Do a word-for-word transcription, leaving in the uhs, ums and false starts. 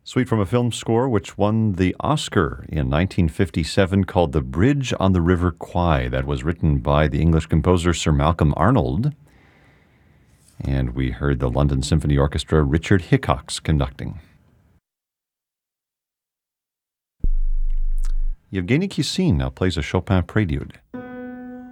Suite from a film score which won the Oscar in nineteen fifty-seven called The Bridge on the River Kwai. That was written by the English composer Sir Malcolm Arnold. And we heard the London Symphony Orchestra, Richard Hickox, conducting. Yevgeny Kissin now plays a Chopin prelude.